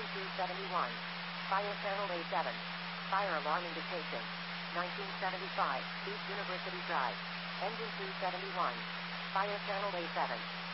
271. Fire channel A7. Fire alarm indication. 1975, East University Drive. Engine 271. Fire channel A7.